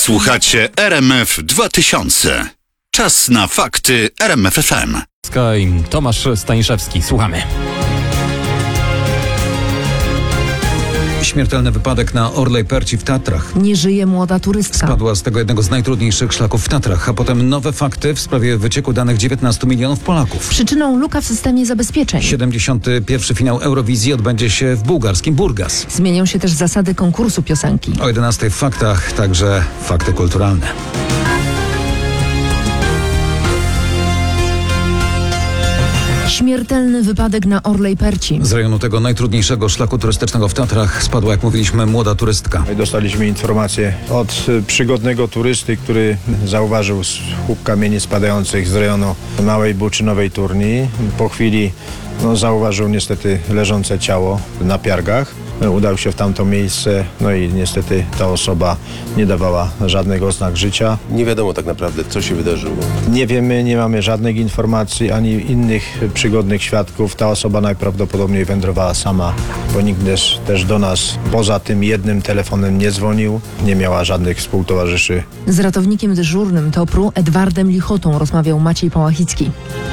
Słuchacie RMF 2000. Czas na fakty RMF FM. Tomasz Staniszewski. Słuchamy. Śmiertelny wypadek na Orlej Perci w Tatrach. Nie żyje młoda turystka. Spadła z tego jednego z najtrudniejszych szlaków w Tatrach, a potem nowe fakty w sprawie wycieku danych 19 milionów Polaków. Przyczyną luka w systemie zabezpieczeń. 71. finał Eurowizji odbędzie się w bułgarskim Burgas. Zmienią się też zasady konkursu piosenki. O 11 w faktach, także fakty kulturalne. Śmiertelny wypadek na Orlej Perci. Z rejonu tego najtrudniejszego szlaku turystycznego w Tatrach spadła, jak mówiliśmy, młoda turystka. Dostaliśmy informację od przygodnego turysty, który zauważył słup kamieni spadających z rejonu Małej Buczynowej Turni. Po chwili zauważył niestety leżące ciało na piargach. Udał się w tamto miejsce, i niestety ta osoba nie dawała żadnych oznak życia. Nie wiadomo tak naprawdę, co się wydarzyło. Nie wiemy, nie mamy żadnych informacji, ani innych przygodnych świadków. Ta osoba najprawdopodobniej wędrowała sama, bo nikt też do nas poza tym jednym telefonem nie dzwonił. Nie miała żadnych współtowarzyszy. Z ratownikiem dyżurnym TOPR-u Edwardem Lichotą rozmawiał Maciej Pałachicki.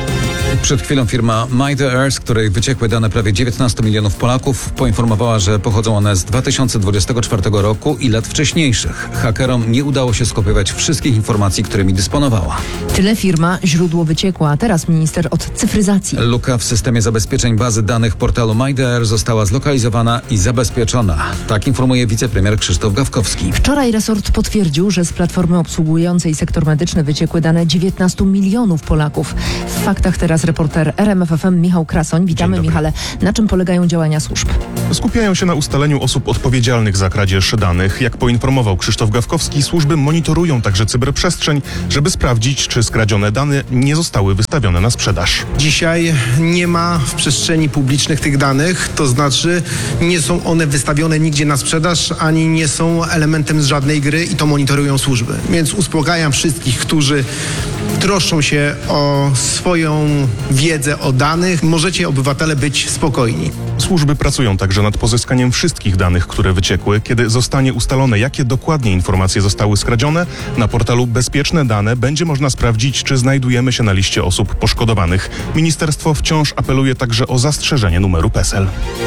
Przed chwilą firma MyTheEarth, której wyciekły dane prawie 19 milionów Polaków, poinformowała, że pochodzą one z 2024 roku i lat wcześniejszych. Hakerom nie udało się skopiować wszystkich informacji, którymi dysponowała. Tyle firma źródło wyciekła, a teraz minister od cyfryzacji. Luka w systemie zabezpieczeń bazy danych portalu MyTheEarth została zlokalizowana i zabezpieczona. Tak informuje wicepremier Krzysztof Gawkowski. Wczoraj resort potwierdził, że z platformy obsługującej sektor medyczny wyciekły dane 19 milionów Polaków. W faktach teraz reporter RMF FM Michał Krasoń. Witamy, Michale. Na czym polegają działania służb? Skupiają się na ustaleniu osób odpowiedzialnych za kradzież danych. Jak poinformował Krzysztof Gawkowski, służby monitorują także cyberprzestrzeń, żeby sprawdzić, czy skradzione dane nie zostały wystawione na sprzedaż. Dzisiaj nie ma w przestrzeni publicznych tych danych, to znaczy nie są one wystawione nigdzie na sprzedaż, ani nie są elementem z żadnej gry i to monitorują służby. Więc uspokajam wszystkich, którzy troszczą się o swoją wiedzę o danych. Możecie, obywatele, być spokojni. Służby pracują także nad pozyskaniem wszystkich danych, które wyciekły. Kiedy zostanie ustalone, jakie dokładnie informacje zostały skradzione, na portalu Bezpieczne Dane będzie można sprawdzić, czy znajdujemy się na liście osób poszkodowanych. Ministerstwo wciąż apeluje także o zastrzeżenie numeru PESEL.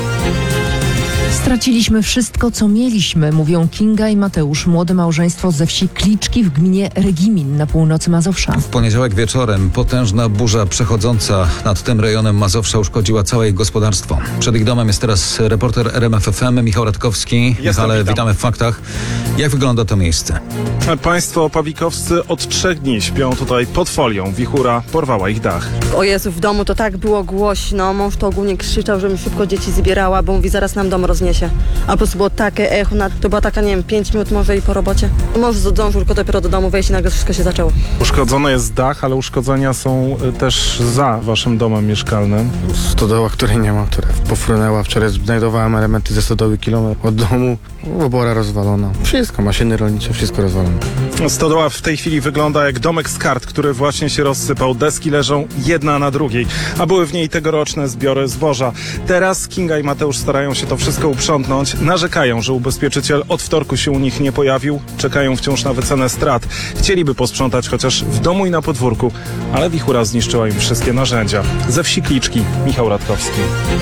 Straciliśmy wszystko, co mieliśmy, mówią Kinga i Mateusz, młode małżeństwo ze wsi Kliczki w gminie Regimin na północy Mazowsza. W poniedziałek wieczorem potężna burza przechodząca nad tym rejonem Mazowsza uszkodziła całe ich gospodarstwo. Przed ich domem jest teraz reporter RMF FM Michał Radkowski. Michale, witamy w faktach. Jak wygląda to miejsce? Państwo pawikowscy od 3 dni śpią tutaj pod folią. Wichura porwała ich dach. O Jezu, w domu to tak było głośno. Mąż to ogólnie krzyczał, żebym szybko dzieci zbierała, bo mówi, zaraz nam dom rozniesie. A po prostu było takie echo, to była taka, 5 minut może i po robocie. Mąż zdążył tylko dopiero do domu wejść i nagle wszystko się zaczęło. Uszkodzony jest dach, ale uszkodzenia są też za waszym domem mieszkalnym. Stodoła, której nie ma, która pofrunęła. Wczoraj znajdowałem elementy ze stodoły kilometr od domu. Obora rozwalona. Wszystko, maszyny rolnicze, wszystko rozwalone. Stodoła w tej chwili wygląda jak domek z kart, który właśnie się rozsypał. Deski leżą jedna na drugiej, a były w niej tegoroczne zbiory zboża. Teraz Kinga i Mateusz starają się to wszystko uprzątnąć. Narzekają, że ubezpieczyciel od wtorku się u nich nie pojawił. Czekają wciąż na wycenę strat. Chcieliby posprzątać chociaż w domu i na podwórku, ale wichura zniszczyła im wszystkie narzędzia. Ze wsi Kliczki, Michał Radkowski.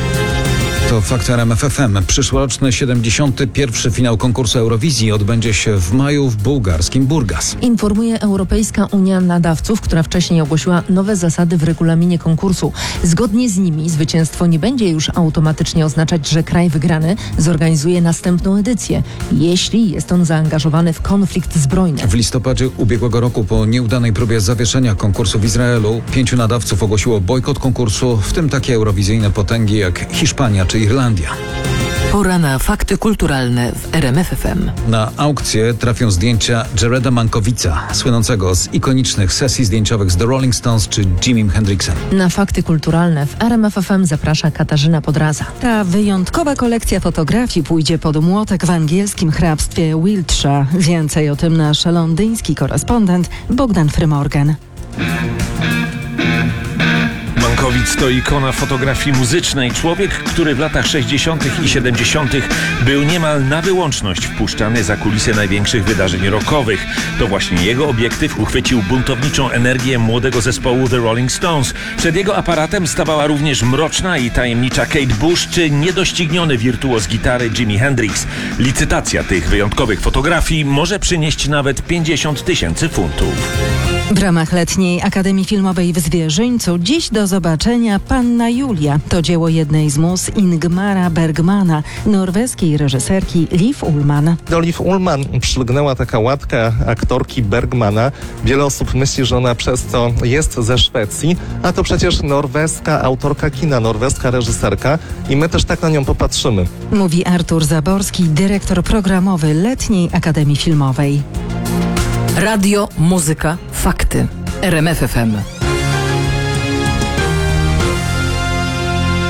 To fakt RMF FM. Przyszłoroczny 71. finał konkursu Eurowizji odbędzie się w maju w bułgarskim Burgas. Informuje Europejska Unia Nadawców, która wcześniej ogłosiła nowe zasady w regulaminie konkursu. Zgodnie z nimi zwycięstwo nie będzie już automatycznie oznaczać, że kraj wygrany zorganizuje następną edycję, jeśli jest on zaangażowany w konflikt zbrojny. W listopadzie ubiegłego roku po nieudanej próbie zawieszenia konkursu w Izraelu 5 nadawców ogłosiło bojkot konkursu, w tym takie eurowizyjne potęgi jak Hiszpania czy Irlandia. Pora na fakty kulturalne w RMF FM. Na aukcję trafią zdjęcia Jareda Mankowica, słynącego z ikonicznych sesji zdjęciowych z The Rolling Stones czy Jimim Hendrixem. Na fakty kulturalne w RMF FM zaprasza Katarzyna Podraza. Ta wyjątkowa kolekcja fotografii pójdzie pod młotek w angielskim hrabstwie Wiltshire. Więcej o tym nasz londyński korespondent Bogdan Frymorgan. Mankowic Fields to ikona fotografii muzycznej. Człowiek, który w latach 60. i 70. był niemal na wyłączność wpuszczany za kulisy największych wydarzeń rockowych. To właśnie jego obiektyw uchwycił buntowniczą energię młodego zespołu The Rolling Stones. Przed jego aparatem stawała również mroczna i tajemnicza Kate Bush czy niedościgniony wirtuoz gitary Jimi Hendrix. Licytacja tych wyjątkowych fotografii może przynieść nawet 50 000 funtów. W ramach Letniej Akademii Filmowej w Zwierzyńcu dziś do zobaczenia Panna Julia. To dzieło jednej z mus Ingmara Bergmana, norweskiej reżyserki Liv Ullmann. Do Liv Ullmann przylgnęła taka łatka aktorki Bergmana. Wiele osób myśli, że ona przez to jest ze Szwecji, a to przecież norweska autorka kina, norweska reżyserka i my też tak na nią popatrzymy. Mówi Artur Zaborski, dyrektor programowy Letniej Akademii Filmowej. Radio, muzyka, fakty. RMF FM.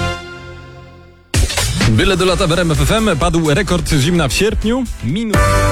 Byle do lata w RMF FM padł rekord zimna w sierpniu.